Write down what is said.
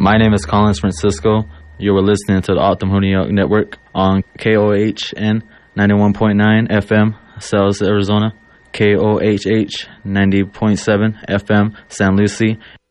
My name is Collins Francisco. You were listening to the Optimum New York Network on KOHN 91.9 FM, Sales, Arizona, KOHH 90.7 FM, San Lucie,